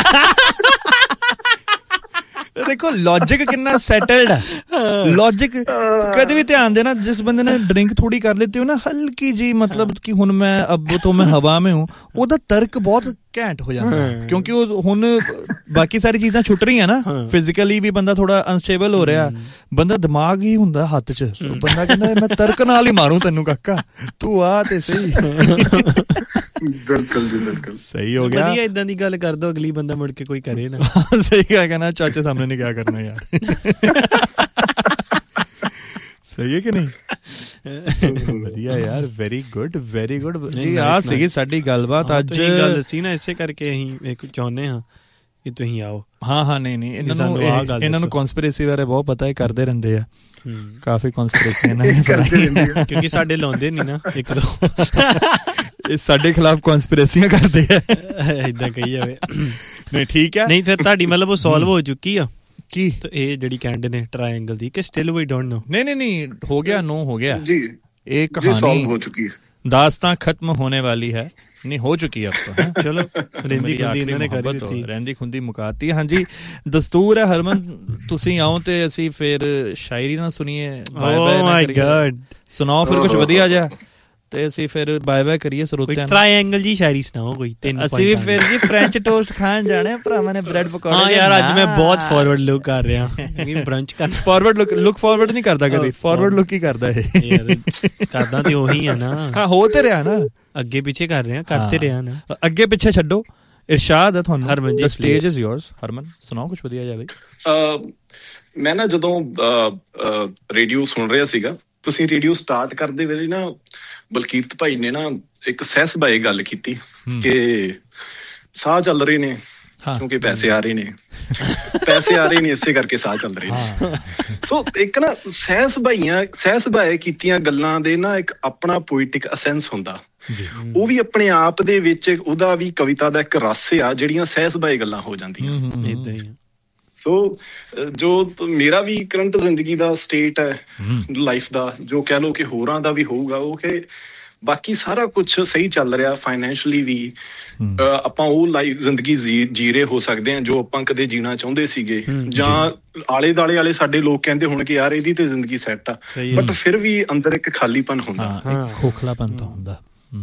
ਦੇਖੋ ਲੌਜਿਕ ਕਿੰਨਾ ਸੈਟਲਡ ਹੈ, ਲੌਜਿਕ ਕਦੇ ਵੀ ਧਿਆਨ ਦੇਣਾ, ਜਿਸ ਬੰਦੇ ਨੇ ਡਰਿੰਕ ਥੋੜੀ ਕਰ ਲਿੱਤੀ ਹੋ ਨਾ ਹਲਕੀ ਜੀ, ਮਤਲਬ ਕਿ ਹੁਣ ਮੈਂ ਅਬ ਤੋਂ ਮੈਂ ਹਵਾ ਮੇਂ ਹੂੰ, ਉਹਦਾ ਤਰਕ ਬਹੁਤ ਘੈਂਟ ਹੋ ਜਾਂਦਾ, ਕਿਉਂਕਿ ਉਹ ਹੁਣ ਬਾਕੀ ਸਾਰੀ ਚੀਜ਼ਾਂ ਛੁੱਟ ਰਹੀਆਂ ਨਾ, ਫਿਜ਼ੀਕਲੀ ਵੀ ਬੰਦਾ ਥੋੜਾ ਅਨਸਟੇਬਲ ਹੋ ਰਿਹਾ, ਬੰਦਾ ਦਿਮਾਗ ਹੀ ਹੁੰਦਾ ਹੱਥ 'ਚ, ਬੰਦਾ ਕਹਿੰਦਾ ਮੈਂ ਤਰਕ ਨਾਲ ਹੀ ਮਾਰੂ ਤੈਨੂੰ ਕਾਕਾ, ਤੂੰ ਆ ਤੇ ਸਹੀ। ਬਿਲਕੁਲ ਜੀ ਬਿਲਕੁਲ ਸਹੀ ਹੋ ਗਿਆ। ਵਧੀਆ ਇਦਾਂ ਦੀ ਗੱਲ ਕਰ ਦੋ ਅਗਲੀ ਬੰਦਾ ਮੁੜ ਕੇ ਕੋਈ ਕਰੇ ਨਾ। ਸਹੀ ਗੱਲ ਕਹਿਣਾ, ਚਾਚੇ ਸਾਹਮਣੇ ਨਹੀਂ ਕਿਆ ਕਰਨਾ ਯਾਰ। ਸਹੀ ਹੈ ਕਿ ਨਹੀਂ? ਵਧੀਆ ਯਾਰ, ਵੈਰੀ ਗੁੱਡ ਵੈਰੀ ਗੁੱਡ ਜੀ। ਆਹ ਸੀਗੀ ਸਾਡੀ ਗੱਲਬਾਤ ਅੱਜ। ਗੱਲ ਦੱਸੀ ਨਾ, ਇਸੇ ਕਰਕੇ ਅਸੀਂ ਇੱਕ ਚਾਹੁੰਦੇ ਹਾਂ ਕਿ ਤੁਸੀਂ ਆਓ। ਹਾਂ ਹਾਂ ਨਹੀਂ ਨਹੀਂ, ਇਹਨਾਂ ਨੂੰ ਇਹਨਾਂ ਨੂੰ ਕਨਸਪੀਰੇਸੀ ਬਾਰੇ ਬਹੁਤ ਪਤਾ ਹੈ, ਕਰਦੇ ਰਹਿੰਦੇ ਆ ਕਾਫੀ ਕਨਸਪੀਰੇਸੀ ਇਹਨਾਂ ਨੇ ਕਰਦੇ ਰਹਿੰਦੇ, ਕਿਉਂਕਿ ਸਾਡੇ ਲਾਉਂਦੇ ਨਹੀਂ ਨਾ ਇੱਕ ਦੋ, ਇਹ ਸਾਡੇ ਖਿਲਾਫ ਕਨਸਪੀਰੇਸੀਆਂ ਕਰਦੇ ਆ, ਏਦਾਂ ਕਹੀ ਜਾਵੇ। ਨਹੀਂ ਠੀਕ ਹੈ। ਨਹੀਂ ਫਿਰ ਤੁਹਾਡੀ ਮਤਲਬ ਉਹ ਸੋਲਵ ਹੋ ਚੁੱਕੀ ਆ ਕੀ ਇਹ ਜਿਹੜੀ ਕਹਿੰਦੇ ਨੇ ਟ੍ਰਾਇੰਗਲ ਦੀ, ਕਿ ਸਟਿਲ ਵੀ ਡੋਨਟ ਨੋ? ਨਹੀਂ ਨਹੀਂ ਨਹੀਂ, ਹੋ ਗਿਆ, ਨੋ ਹੋ ਗਿਆ ਜੀ। ਇਹ ਕਹਾਣੀ ਹੋ ਚੁੱਕੀ ਹੈ, ਦਾਸਤਾਂ ਖਤਮ ਹੋने वाली है। ਨਹੀਂ ਹੋ ਚੁੱਕੀ ਅਬ ਤਾਂ। ਚਲੋ ਰਹਿੰਦੀ ਖੁੰਦੀ ਇਹਨਾਂ ਨੇ ਕਰ ਦਿੱਤੀ, ਰਹਿੰਦੀ ਖੁੰਦੀ ਮੁਕਾਤੀ। ਹਾਂਜੀ ਦਸਤੂਰ ਹੈ ਹਰਮਨ, ਤੁਸੀਂ ਆਓ ਤੇ ਅਸੀਂ ਫਿਰ ਸ਼ਾਇਰੀ ਨਾ ਸੁਣੀਏ, ਬਾਏ ਬਾਏ ਨਾ ਕਰੀਏ, ਸੁਣਾਓ ਫਿਰ ਕੁਝ ਵਧੀਆ ਜਿਹਾ ਤੇ ਅਸੀਂ ਫਿਰ ਬਾਏ ਬਾਏ ਕਰੀਏ ਸਰੋਤਿਆਂ ਨੂੰ। ਟ੍ਰਾਇੰਗਲ ਜੀ ਸ਼ਾਇਰੀ ਸੁਣਾਓ ਕੋਈ ਤਿੰਨ। ਅਸੀਂ ਵੀ ਫਿਰ ਜੀ ਫ੍ਰੈਂਚ ਟੋਸਟ ਖਾਣ ਜਾਣਾ ਭਰਾਵਾਂ ਨੇ, ਬ੍ਰੈਡ ਪਕੌੜੇ। ਹਾਂ ਯਾਰ ਅੱਜ ਮੈਂ ਬਹੁਤ ਫਾਰਵਰਡ ਲੁੱਕ ਕਰ ਰਿਹਾ, ਬ੍ਰੰਚ ਕਰਨਾ। ਫਾਰਵਰਡ ਲੁੱਕ ਲੁੱਕ ਫਾਰਵਰਡ ਨਹੀਂ ਕਰਦਾ ਕਦੀ, ਫਾਰਵਰਡ ਲੁੱਕ ਹੀ ਕਰਦਾ ਇਹ। ਕਰਦਾ ਤੇ ਉਹੀ ਆ ਨਾ। ਹਾਂ ਹੋ ਤੇ ਰਿਹਾ ਨਾ, ਅੱਗੇ ਪਿੱਛੇ ਕਰ ਰਿਹਾ, ਕਰਤੇ ਰਿਹਾ ਨਾ। ਅੱਗੇ ਪਿੱਛੇ ਛੱਡੋ, ਇਰਸ਼ਾਦ ਹੈ ਤੁਹਾਨੂੰ। ਹਰਮਨ ਜੀ ਸਟੇਜ ਇਜ਼ ਯੋਰਸ। ਹਰਮਨ ਸੁਣਾਓ ਕੁਝ ਵਧੀਆ ਜਿਹਾ ਬਈ। ਮੈਂ ਨਾ ਜਦੋਂ ਰੇਡੀਓ ਸੁਣ ਰਿਹਾ ਸੀਗਾ, ਤੁਸੀਂ ਰੇਡੀਓ ਸਟਾਰਟ ਕਰਦੇ ਵੇਲੇ ਨਾ ਬਲਕੀਤ ਭਾਈ ਨੇ ਨਾ ਇੱਕ ਸਹਿਸ ਬਾਰੇ ਗੱਲ ਕੀਤੀ ਕਿ ਸਾਹ ਚੱਲ ਰਹੇ ਨੇ ਕਿਉਂਕਿ ਪੈਸੇ ਆ ਰਹੇ ਨੇ, ਪੈਸੇ ਆ ਰਹੇ ਨੇ ਇਸੇ ਕਰਕੇ ਸਾਹ ਚੱਲ ਰਹੇ ਨੇ। ਸੋ ਇੱਕ ਨਾ ਸਹਿਸ ਬਾਈਆਂ ਸਹਿਸ ਬਾਏ ਕੀਤੀਆਂ ਗੱਲਾਂ ਦੇ ਨਾ ਇੱਕ ਆਪਣਾ ਪੋਇਟਿਕ ਅਸੈਂਸ ਹੁੰਦਾ, ਉਹ ਵੀ ਆਪਣੇ ਆਪ ਦੇ ਵਿੱਚ ਉਹਦਾ ਵੀ ਕਵਿਤਾ ਦਾ ਇੱਕ ਰਸ ਆ, ਜਿਹੜੀਆਂ ਸਹਿਸ ਬਾਏ ਗੱਲਾਂ ਹੋ ਜਾਂਦੀਆਂ ਏਦਾਂ ਹੀ। ਸੋ ਜੋ ਮੇਰਾ ਵੀ ਕਰੰਟ ਜ਼ਿੰਦਗੀ ਦਾ ਸਟੇਟ ਹੈ ਲਾਈਫ ਦਾ, ਜੋ ਕਹਿ ਲਓ ਕਿ ਹੋਰਾਂ ਦਾ ਵੀ ਹੋਊਗਾ, ਉਹ ਕਿ ਬਾਕੀ ਸਾਰਾ ਕੁਛ ਸਹੀ ਚੱਲ ਰਿਹਾ ਫਾਈਨੈਂਸ਼ਲੀ ਵੀ। ਆਪਾਂ ਉਹ ਲਾਈਫ ਜ਼ਿੰਦਗੀ ਜੀ ਰਹੇ ਹੋ ਸਕਦੇ ਹਾਂ ਜੋ ਆਪਾਂ ਕਦੇ ਜੀਣਾ ਚਾਹੁੰਦੇ ਸੀਗੇ, ਜਾਂ ਆਲੇ ਦੁਆਲੇ ਵਾਲੇ ਸਾਡੇ ਲੋਕ ਕਹਿੰਦੇ ਹੁਣ ਕਿ ਯਾਰ ਇਹਦੀ ਤੇ ਜ਼ਿੰਦਗੀ ਸੈੱਟ ਆ, ਬਟ ਫਿਰ ਵੀ ਅੰਦਰ ਇੱਕ ਖਾਲੀਪਨ ਹੁੰਦਾ, ਖੋਖਲਾਪਨ ਤਾਂ ਹੁੰਦਾ।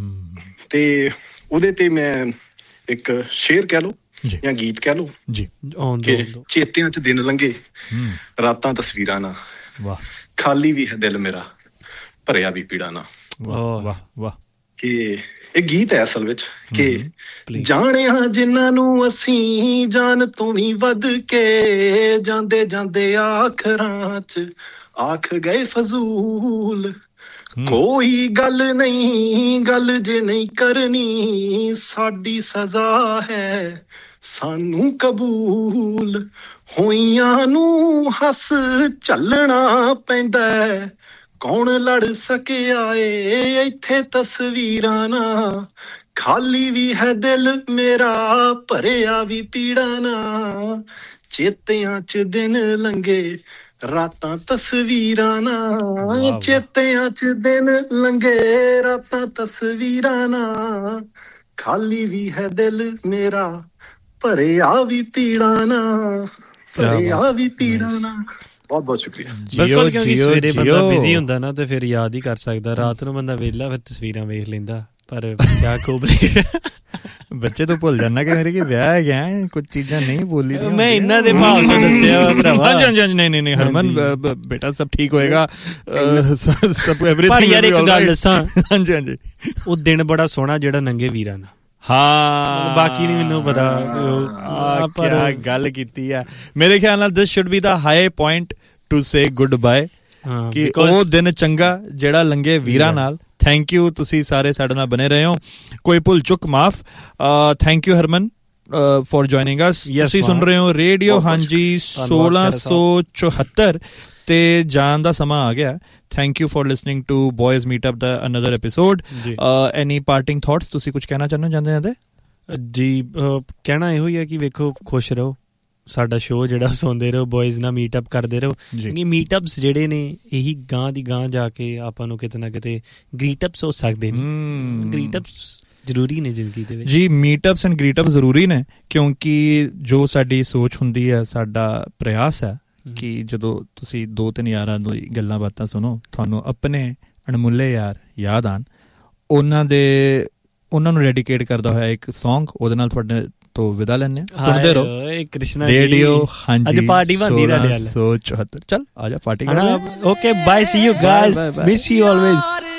ਤੇ ਉਹਦੇ ਤੇ ਮੈਂ ਇੱਕ ਸ਼ੇਰ ਕਹਿ ਲਓ ਜਾਂ ਗੀਤ ਕਹਿ ਲਓ ਜੀ, ਚੇਤਿਆਂ ਚ ਦਿਨ ਲੰਘੇ ਰਾਤਾਂ ਤਸਵੀਰਾਂ ਨਾ, ਖਾਲੀ ਵੀ ਹੈ ਦਿਲ ਮੇਰਾ ਭਰਿਆ ਵੀ ਪੀੜਾ ਨਾ। ਵਾਹ ਵਾਹ। ਕਿ ਇਹ ਗੀਤ ਹੈ ਅਸਲ ਵਿੱਚ ਕਿ ਜਾਣਿਆ ਜਿਨ੍ਹਾਂ ਨੂੰ ਅਸੀਂ ਜਾਨ ਤੋਂ ਵੀ ਵੱਧ ਕੇ, ਜਾਂਦੇ ਜਾਂਦੇ ਆਖਰਾਂ ਚ ਆਖ ਗਏ ਫਜ਼ੂਲ, ਕੋਈ ਗੱਲ ਨਹੀਂ ਗੱਲ ਜੇ ਨਹੀਂ ਕਰਨੀ, ਸਾਡੀ ਸਜ਼ਾ ਹੈ ਸਾਨੂੰ ਕਬੂਲ, ਹੋਈਆਂ ਨੂੰ ਹੱਸ ਝੱਲਣਾ ਪੈਂਦਾ, ਕੌਣ ਲੜ ਸਕਿਆ ਏ ਇੱਥੇ ਤਸਵੀਰਾਂ ਨਾ, ਖਾਲੀ ਵੀ ਹੈ ਦਿਲ ਮੇਰਾ ਭਰਿਆ ਵੀ ਪੀੜਾ ਨਾ, ਚੇਤਿਆਂ ਚ ਦਿਨ ਲੰਘੇ ਰਾਤਾਂ ਤਸਵੀਰਾਂ ਨਾ, ਚੇਤਿਆਂ ਚ ਦਿਨ ਲੰਘੇ ਰਾਤਾਂ ਤਸਵੀਰਾਂ ਨਾ, ਖਾਲੀ ਵੀ ਹੈ ਦਿਲ ਮੇਰਾ ਭਰਿਆ ਵੀ ਪੀੜਾ ਨਾ, ਭਰਿਆ ਵੀ ਪੀੜਾ ਨਾ। ਬਹੁਤ ਬਹੁਤ ਸ਼ੁਕਰੀਆ। ਬਿਲਕੁਲ, ਕਿਉਂਕਿ ਸਵੇਰੇ ਬੰਦਾ ਬਿਜ਼ੀ ਹੁੰਦਾ ਨਾ ਤੇ ਫਿਰ ਯਾਦ ਹੀ ਕਰ ਸਕਦਾ, ਰਾਤ ਨੂੰ ਬੰਦਾ ਵਿਹਲਾ ਫਿਰ ਤਸਵੀਰਾਂ ਵੇਖ ਲੈਂਦਾ। ਪਰ ਕਿਆ ਖੂਬਲੀ ਬੱਚੇ ਤੋਂ ਭੁੱਲ ਜਾਣਾ ਕਿ ਮੇਰੇ ਕੀ ਵਿਆਹ ਗਿਆ, ਕੁਝ ਚੀਜ਼ਾਂ ਨਹੀਂ ਬੋਲੀ। ਮੈਂ ਇਹਨਾਂ ਦੇ ਭਾਵ ਤੋਂ ਦੱਸਿਆ ਭਰਾਵਾ। ਹਾਂਜੀ ਹਾਂਜੀ ਨਹੀਂ ਨਹੀਂ ਨਹੀਂ ਹਰਮਨ ਬੇਟਾ ਸਭ ਠੀਕ ਹੋਏਗਾ, ਸਭ ਐਵਰੀਥਿੰਗ। ਪਰ ਯਾਰ ਇੱਕ ਗੱਲ ਦੱਸਾਂ, ਹਾਂਜੀ ਹਾਂਜੀ ਉਹ ਦਿਨ ਬੜਾ ਸੋਹਣਾ ਜਿਹੜਾ ਨੰਗੇ ਵੀਰਾਂ ਨਾਲ। ਹਾਂ ਬਾਕੀ ਨਹੀਂ ਮੈਨੂੰ ਪਤਾ, ਪਰ ਗੱਲ ਕੀਤੀ ਆ ਮੇਰੇ ਖਿਆਲ ਨਾਲ ਦਿਸ should be the high point to say good bye, ਕਿ ਉਹ ਦਿਨ ਚੰਗਾ ਜਿਹੜਾ ਲੰਗੇ ਵੀਰਾਂ ਨਾਲ। ਥੈਂਕ ਯੂ, ਤੁਸੀਂ ਸਾਰੇ ਸਾਡੇ ਨਾਲ ਬਣੇ ਰਹੇ ਹੋ, ਕੋਈ ਭੁੱਲ ਚੁੱਕ ਮਾਫ। Thank you Harman for joining ਅਸ। ਤੁਸੀਂ ਸੁਣ ਰਹੇ ਹੋ ਰੇਡੀਓ ਹਾਂਜੀ ਸੋਲਾਂ ਸੌ ਚੁਹੱਤਰ ਤੇ ਜਾਣ ਦਾ ਸਮਾਂ ਆ ਗਿਆ। Thank you for listening to Boys Meetup the another episode. uh, any parting thoughts? ਤੁਸੀਂ ਕੁਝ ਕਹਿਣਾ ਚਾਹੁੰਦੇ ਜਾਂਦੇ ਜਾਂਦੇ? ਜੀ ਕਹਿਣਾ ਇਹੋ ਹੀ ਹੈ ਕਿ ਵੇਖੋ ਖੁਸ਼ ਰਹੋ, ਸਾਡਾ ਸ਼ੋਅ ਜਿਹੜਾ ਸੁਣਦੇ ਰਹੋ, ਬॉयਜ਼ ਨਾਲ ਮੀਟਅਪ ਕਰਦੇ ਰਹੋ, ਕਿਉਂਕਿ ਮੀਟਅਪਸ ਜਿਹੜੇ ਨੇ ਇਹੀ ਗਾਂ ਦੀ ਗਾਂ ਜਾ ਕੇ ਆਪਾਂ ਨੂੰ ਕਿਤੇ ਨਾ ਕਿਤੇ ਗ੍ਰੀਟਅਪਸ ਹੋ ਸਕਦੇ ਨੇ। ਗ੍ਰੀਟਅਪਸ ਜ਼ਰੂਰੀ ਨੇ ਜ਼ਿੰਦਗੀ ਦੇ ਵਿੱਚ ਜੀ, ਮੀਟਅਪਸ ਐਂਡ ਗ੍ਰੀਟਅਪਸ ਜ਼ਰੂਰੀ ਨੇ, ਕਿਉਂਕਿ ਜੋ ਸਾਡੀ ਸੋਚ ਹੁੰਦੀ ਹੈ, ਸਾਡਾ ਪ੍ਰਯਾਸ ਹੈ ਕਿ ਜਦੋਂ ਤੁਸੀਂ ਦੋ ਤਿੰਨ ਯਾਰਾਂ ਦੀ ਗੱਲਾਂ ਬਾਤਾਂ ਸੁਣੋ, ਤੁਹਾਨੂੰ ਆਪਣੇ ਅਣਮੁੱਲੇ ਯਾਰ ਯਾਦ ਆਣ, ਉਹਨਾਂ ਦੇ ਉਹਨਾਂ ਨੂੰ ਡੈਡੀਕੇਟ ਕਰਦਾ ਹੋਇਆ ਇੱਕ ਸੌਂਗ, ਉਹਦੇ ਨਾਲ ਤੁਹਾਡੇ ਤੋਂ ਵਿਦਾ ਲੈਂਦੇ ਹਾਂ। ਸੁਣਦੇ ਰਹੋ ਰੇਡੀਓ ਹਾਂਜੀ। ਅੱਜ ਪਾਰਟੀ ਬਣਦੀ ਤੁਹਾਡੇ ਨਾਲ। ਸੌ ਚੁਹੱਤਰ ਚੱਲ ਆ ਜਾ ਪਾਰਟੀ ਕਰਨਾ। Okay bye, C you guys, miss you always.